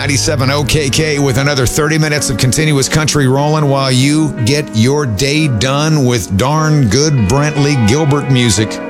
97 OKK with another 30 minutes of continuous country rolling while you get your day done with darn good Brantley Gilbert music.